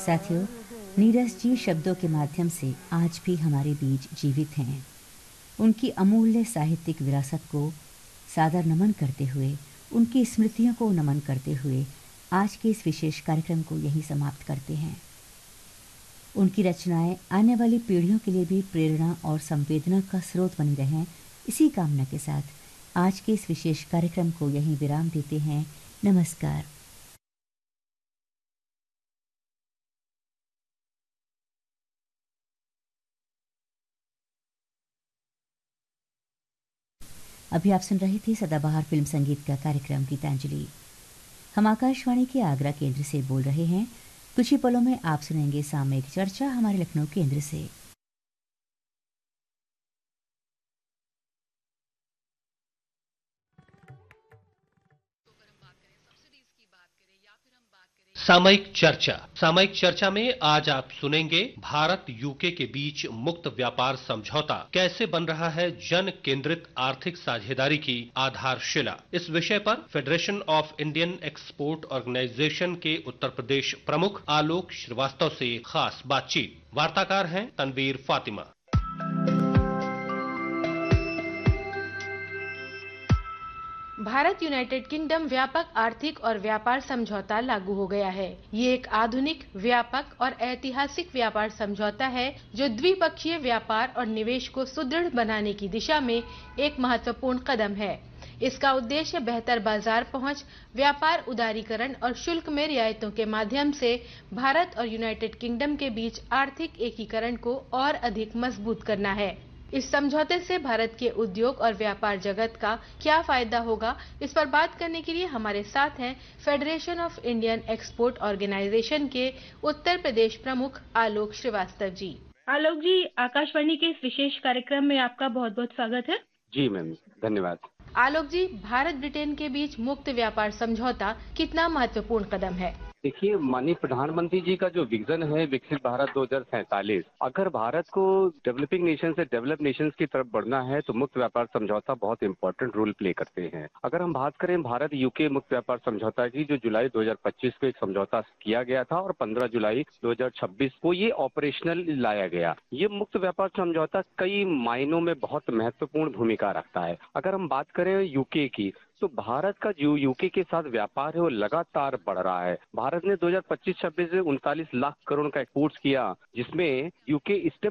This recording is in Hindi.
साथियों, नीरज जी शब्दों के माध्यम से आज भी हमारे बीच जीवित हैं। उनकी अमूल्य साहित्यिक विरासत को सादर नमन करते हुए, उनकी स्मृतियों को नमन करते हुए आज के इस विशेष कार्यक्रम को यहीं समाप्त करते हैं। उनकी रचनाएं आने वाली पीढ़ियों के लिए भी प्रेरणा और संवेदना का स्रोत बनी रहें, इसी कामना के साथ आज के इस विशेष कार्यक्रम को यहीं विराम देते हैं। नमस्कार। अभी आप सुन रहे थे सदाबहार फिल्म संगीत का कार्यक्रम गीतांजलि। हम आकाशवाणी के आगरा केंद्र से बोल रहे हैं। कुछ ही पलों में आप सुनेंगे सामयिक चर्चा हमारे लखनऊ केंद्र से। सामयिक चर्चा में आज आप सुनेंगे भारत यूके के बीच मुक्त व्यापार समझौता कैसे बन रहा है जन केंद्रित आर्थिक साझेदारी की आधारशिला। इस विषय पर federation of Indian export organisation के उत्तर प्रदेश प्रमुख आलोक श्रीवास्तव से खास बातचीत। वार्ताकार हैं तनवीर फातिमा। भारत यूनाइटेड किंगडम व्यापक आर्थिक और व्यापार समझौता लागू हो गया है। ये एक आधुनिक, व्यापक और ऐतिहासिक व्यापार समझौता है जो द्विपक्षीय व्यापार और निवेश को सुदृढ़ बनाने की दिशा में एक महत्वपूर्ण कदम है। इसका उद्देश्य बेहतर बाजार पहुंच, व्यापार उदारीकरण और शुल्क में रियायतों के माध्यम से भारत और यूनाइटेड किंगडम के बीच आर्थिक एकीकरण को और अधिक मजबूत करना है। इस समझौते से भारत के उद्योग और व्यापार जगत का क्या फायदा होगा, इस पर बात करने के लिए हमारे साथ हैं federation of Indian export organisation के उत्तर प्रदेश प्रमुख आलोक श्रीवास्तव जी। आलोक जी, आकाशवाणी के इस विशेष कार्यक्रम में आपका बहुत बहुत स्वागत है। जी मैम, धन्यवाद। आलोक जी, भारत ब्रिटेन के बीच मुक्त व्यापार समझौता कितना महत्वपूर्ण कदम है? देखिए, माननीय प्रधानमंत्री जी का जो विजन है विकसित भारत 2047, अगर भारत को डेवलपिंग नेशन से डेवलप नेशंस की तरफ बढ़ना है तो मुक्त व्यापार समझौता बहुत इंपॉर्टेंट रोल प्ले करते हैं। अगर हम बात करें भारत यूके मुक्त व्यापार समझौता की, जो जुलाई 2025 को एक समझौता किया गया था और 15 जुलाई 2026 को ये ऑपरेशनल लाया गया। ये मुक्त व्यापार समझौता कई मायनों में बहुत महत्वपूर्ण भूमिका रखता है। अगर हम बात करें यूके की, तो भारत का जो यूके के साथ व्यापार है वो लगातार बढ़ रहा है। भारत ने 2025-26 में 39 लाख करोड़ का एक्सपोर्ट किया, जिसमें यूके स्टेप